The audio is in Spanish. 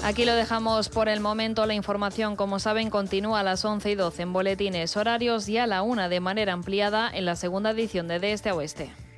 Aquí lo dejamos por el momento. La información, como saben, continúa a las 11:12 en boletines horarios y a la 1 de manera ampliada en la segunda edición de Este a Oeste.